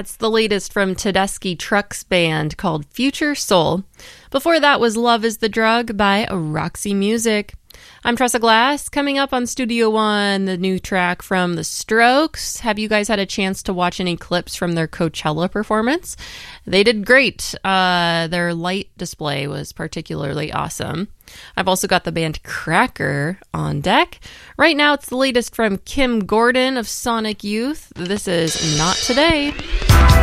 That's the latest from Tedeschi Trucks band called Future Soul. Before that was Love is the Drug by Roxy Music. I'm Tressa Glass. Coming up on Studio One, the new track from The Strokes. Have you guys had a chance to watch any clips from their Coachella performance? They did great. Their light display was particularly awesome. I've also got the band Cracker on deck. Right now, it's the latest from Kim Gordon of Sonic Youth. This is Not Today.